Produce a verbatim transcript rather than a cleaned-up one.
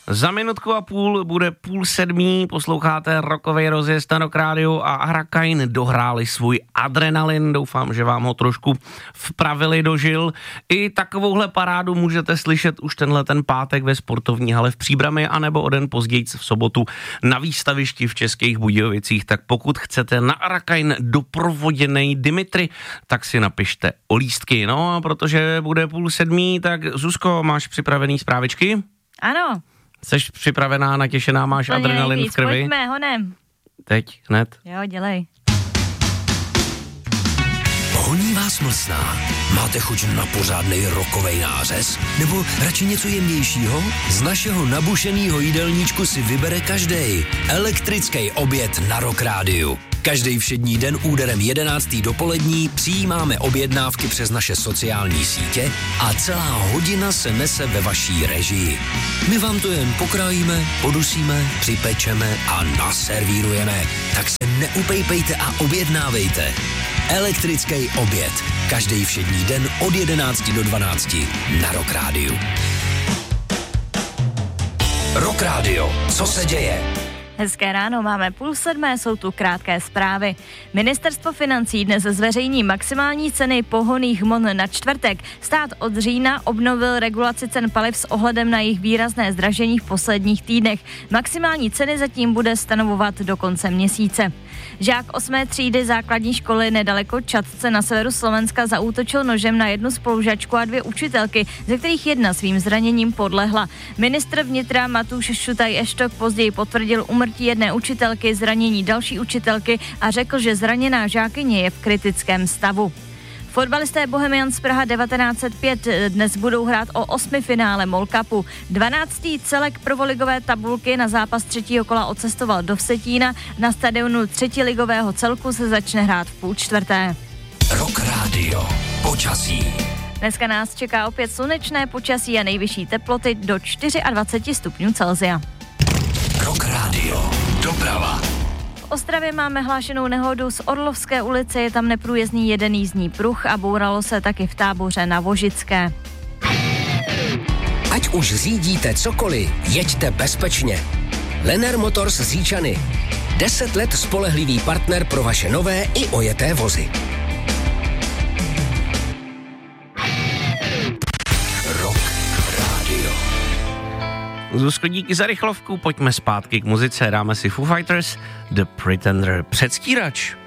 Za minutku a půl bude půl sedmý, posloucháte rockovej rozjezd na Rock Radio a Hurricane dohráli svůj adrenalin, doufám, že vám ho trošku vpravili do žil. I takovouhle parádu můžete slyšet už tenhle ten pátek ve sportovní hale v Příbrami, anebo o den později v sobotu na výstavišti v Českých Budějovicích. Tak pokud chcete na Hurricane doprovoděnej Dimitri, tak si napište o lístky. No a protože bude půl sedmý, tak Zuzko, máš připravený zprávičky? Ano. Jseš připravená, natěšená, máš Plně adrenalin nejvíc. v krvi? Pojďme, honem. Teď, hned. Jo, dělej. Honí vás mlsná? Máte chuť na pořádnej rockovej nářez? Nebo radši něco jemnějšího? Z našeho nabušenýho jídelníčku si vybere každej. Elektrický oběd na Rock Rádiu. Každý všední den úderem jedenáctý dopolední přijímáme objednávky přes naše sociální sítě a celá hodina se nese ve vaší režii. My vám to jen pokrájíme, podusíme, připečeme a naservírujeme. Tak se neupejpejte a objednávejte. Elektrický oběd. Každý všední den od jedenácti do dvanácti na Rock Rádiu. Rock Radio. Co se děje? Hezké ráno, máme půl sedmé, jsou tu krátké zprávy. Ministerstvo financí dnes zveřejní maximální ceny pohonných hmot na čtvrtek. Stát od října obnovil regulaci cen paliv s ohledem na jejich výrazné zdražení v posledních týdnech. Maximální ceny zatím bude stanovovat do konce měsíce. Žák osmé třídy základní školy nedaleko Čadce na severu Slovenska zaútočil nožem na jednu spolužačku a dvě učitelky, ze kterých jedna svým zraněním podlehla. Ministr vnitra Matúš Šutaj-Eštok později potvrdil úmrtí jedné učitelky, zranění další učitelky a řekl, že zraněná žákyně je v kritickém stavu. Fotbalisté Bohemians Praha devatenáct set pět dnes budou hrát o osmifinále MOL Cupu. dvanáctý celek prvoligové tabulky na zápas třetího kola odcestoval do Vsetína. Na stadionu třetiligového celku se začne hrát v půl čtvrté. Rock Radio. Počasí. Dneska nás čeká opět slunečné počasí a nejvyšší teploty do dvacet čtyři stupňů Celsia. Rock Radio. Doprava. V Ostravě máme hlášenou nehodu z Orlovské ulice, je tam neprůjezdný jeden jízdní pruh a bouralo se taky v Táboře na Vožické. Ať už řídíte cokoliv, jeďte bezpečně. Lenner Motors z Říčany. Deset let spolehlivý partner pro vaše nové i ojeté vozy. Rock Radio. Zuzko, díky za rychlovku, pojďme zpátky k muzice, dáme si Foo Fighters, The Pretender, předstírač.